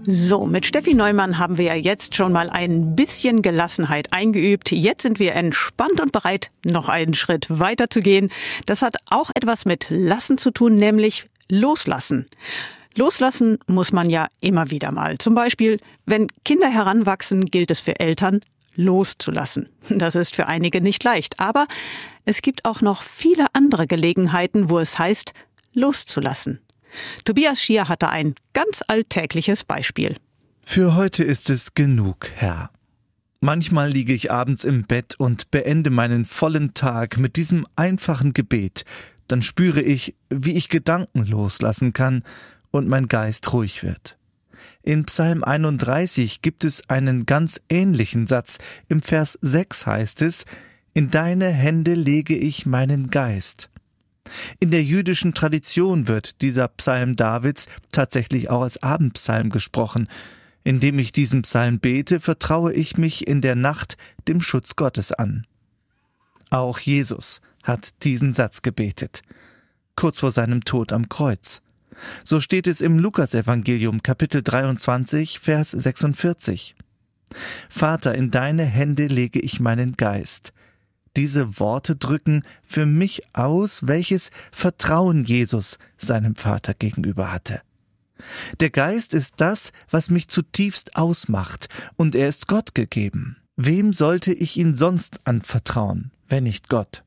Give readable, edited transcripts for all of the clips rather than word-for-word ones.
So, mit Steffi Neumann haben wir ja jetzt schon mal ein bisschen Gelassenheit eingeübt. Jetzt sind wir entspannt und bereit, noch einen Schritt weiter zu gehen. Das hat auch etwas mit Lassen zu tun, nämlich Loslassen. Loslassen muss man ja immer wieder mal. Zum Beispiel, wenn Kinder heranwachsen, gilt es für Eltern, loszulassen. Das ist für einige nicht leicht, aber es gibt auch noch viele andere Gelegenheiten, wo es heißt, loszulassen. Tobias Schier hatte ein ganz alltägliches Beispiel. Für heute ist es genug, Herr. Manchmal liege ich abends im Bett und beende meinen vollen Tag mit diesem einfachen Gebet. Dann spüre ich, wie ich Gedanken loslassen kann und mein Geist ruhig wird. In Psalm 31 gibt es einen ganz ähnlichen Satz. Im Vers 6 heißt es: In deine Hände lege ich meinen Geist. In der jüdischen Tradition wird dieser Psalm Davids tatsächlich auch als Abendpsalm gesprochen. Indem ich diesen Psalm bete, vertraue ich mich in der Nacht dem Schutz Gottes an. Auch Jesus hat diesen Satz gebetet, kurz vor seinem Tod am Kreuz. So steht es im Lukasevangelium, Kapitel 23, Vers 46. Vater, in deine Hände lege ich meinen Geist. Diese Worte drücken für mich aus, welches Vertrauen Jesus seinem Vater gegenüber hatte. Der Geist ist das, was mich zutiefst ausmacht, und er ist Gott gegeben. Wem sollte ich ihn sonst anvertrauen, wenn nicht Gott?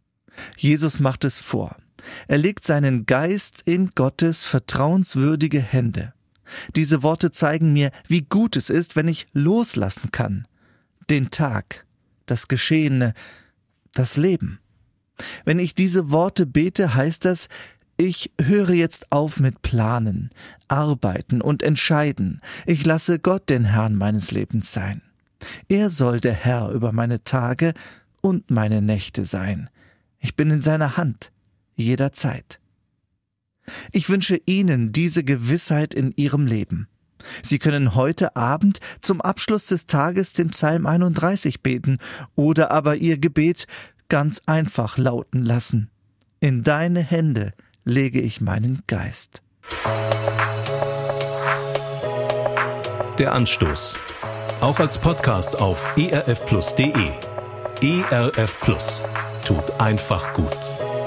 Jesus macht es vor. Er legt seinen Geist in Gottes vertrauenswürdige Hände. Diese Worte zeigen mir, wie gut es ist, wenn ich loslassen kann. Den Tag, das Geschehene, das Leben. Wenn ich diese Worte bete, heißt das, ich höre jetzt auf mit Planen, Arbeiten und Entscheiden. Ich lasse Gott den Herrn meines Lebens sein. Er soll der Herr über meine Tage und meine Nächte sein. Ich bin in seiner Hand, jederzeit. Ich wünsche Ihnen diese Gewissheit in Ihrem Leben. Sie können heute Abend zum Abschluss des Tages den Psalm 31 beten oder aber Ihr Gebet ganz einfach lauten lassen. In deine Hände lege ich meinen Geist. Der Anstoß. Auch als Podcast auf erfplus.de. ERF Plus. Tut einfach gut.